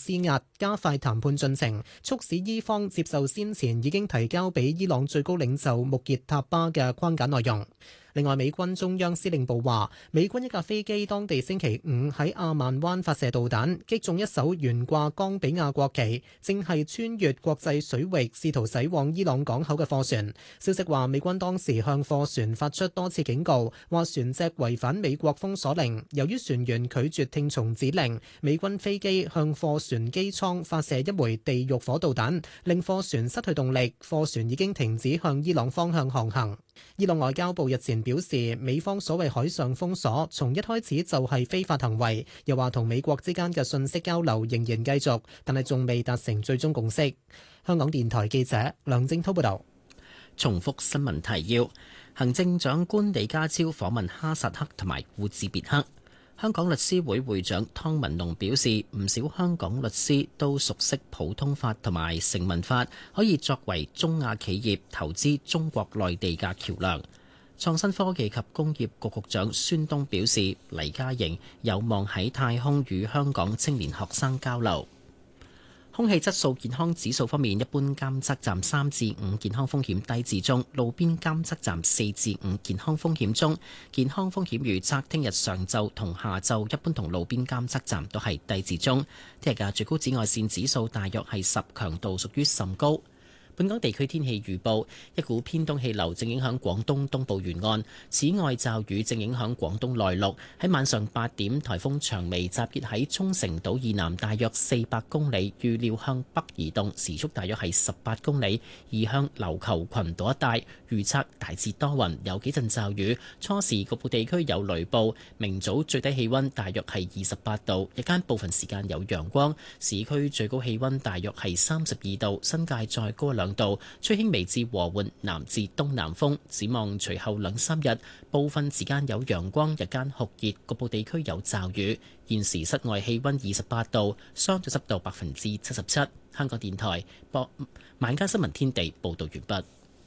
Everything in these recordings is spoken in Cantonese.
施壓，加快談判進程，促使伊方接受先前已經提交俾伊朗最高領袖穆傑塔巴嘅框架內容。另外，美軍中央司令部話，美軍一架飛機當地星期五喺阿曼灣發射導彈，擊中一艘懸掛岡比亞國旗，正係穿越國際水域試圖駛往伊朗港口嘅貨船。消息話，美軍當時向貨船發出多次警告，話船隻違反美國封鎖令。由於船員拒絕聽從指令，美軍飛機向貨船機艙發射一枚地獄火導彈，令貨船失去動力，貨船已經停止向伊朗方向航行。伊朗外交部日前表示，美方所謂海上封鎖從一開始就係非法行為，又話同美國之間嘅信息交流仍然繼續，但係仲未達成最終共識。香港電台記者梁正滔報導。 重複新聞提要：行政長官李家超訪問哈薩克同埋烏茲別克。香港律師會會長湯文龍表示，唔少香港律師都熟悉普通法同埋成文法，可以作為中亞企業投資中國內地嘅橋梁。創新科技及工業局局長孫東表示，黎嘉瑩有望喺太空與香港青年學生交流。空氣質素健康指數方面，一般監測站3至5健康風險低至中，路邊監測站4至5健康風險中。健康風險預測聽日上晝同下晝一般同路邊監測站都係低至中。聽日嘅最高紫外線指數大約係10，強度屬於甚高。本港地區天氣預報，一股偏東氣流正影響廣東東部沿岸，此外驟雨正影響廣東內陸。喺晚上8點，颱風長眉集結喺沖繩島以南大約400公里，預料向北移動，時速大約係18公里，移向琉球群島一帶。預測大致多雲，有幾陣驟雨，初時局部地區有雷暴。明早最低氣溫大約係28度，日間部分時間有陽光。市區最高氣溫大約係32度，新界再高2度，吹輕微至和緩南至東南風。展望隨後2-3日，部分時間有陽光，日間酷熱，局部地區有驟雨。現時室外氣溫28度，相對濕度77%。香港電台晚間新聞天地報道完畢。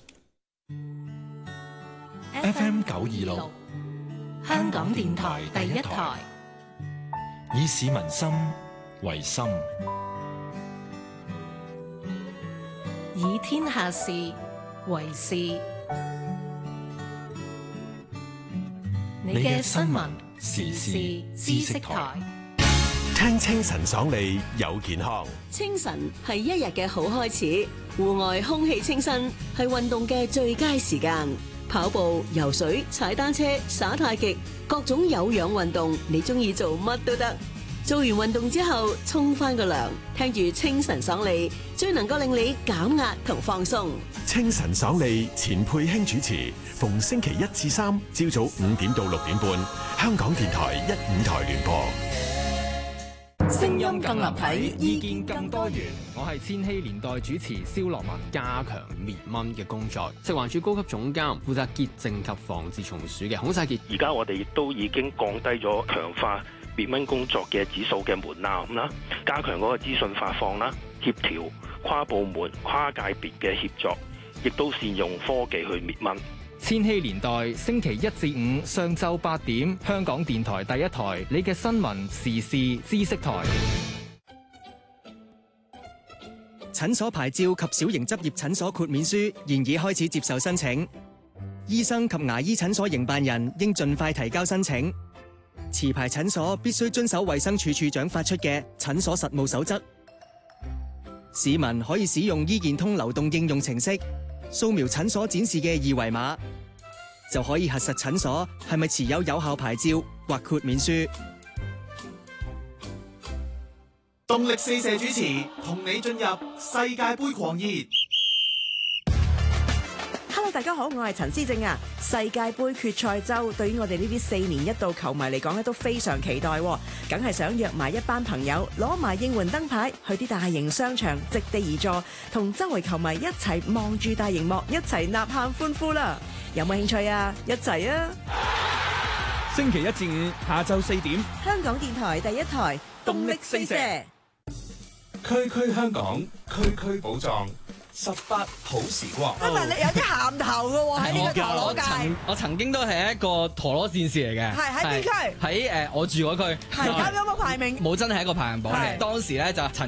FM 926，香港電台第一台，以市民心為心， 以天下事為事。你嘅新聞時事知識台， 聽清晨爽利有健康。 清晨係一日嘅好開始，戶外空氣清新係運動嘅最佳時間。跑步、游水、踩單車、耍太極，各種有氧運動，你中意做乜都得。做完運動之後，沖翻個涼，聽住清晨爽利，最能夠令你減壓同放鬆。 清晨爽利，錢佩卿主持，逢星期1至3朝早5點到6點半，香港電台1、5台聯播。 聲音更立體，意見更多元。我係千禧年代主持蕭樂文。加強滅蚊嘅工作，食環署高級總監負責潔淨及防治蟲鼠嘅孔世傑。 而家我哋亦都已經降低咗強化滅蚊工作嘅指數嘅門檻啦，加強嗰個資訊發放啦，協調跨部門、跨界別嘅協作，亦都善用科技去滅蚊。 千禧年代星期1至5上晝8點，香港電台第一台，你嘅新聞時事知識台。 診所牌照及小型執業診所豁免書現已開始接受申請，醫生及牙醫診所營辦人應盡快提交申請。持牌診所必須遵守衛生署署長發出嘅診所實務守則。市民可以使用醫健通流動應用程式掃描診所展示嘅二維碼，就可以核實診所係咪持有有效牌照或豁免書。 動力四射主持同你進入世界盃狂熱。 Hello， 大家好，我係陳思正啊！世界盃決賽周對於我哋呢啲4年一度球迷嚟講咧都非常期待，梗係想約埋一班朋友，攞埋應援燈牌，去啲大型商場席地而坐，同周圍球迷一齊望住大熒幕，一齊吶喊歡呼啦！有冇興趣啊？一齊啊！ 星期1至5下晝4點， 香港電台第一台動力四射， 區區香港，區區寶藏，18好時光。 今日你有啲銜頭嘅喎，喺呢個陀螺界。 我曾經都係一個陀螺戰士嚟嘅。 係喺邊區？ 喺我住嗰區。 係咁有冇排名？ 冇真係一個排行榜嘅。當時咧就曾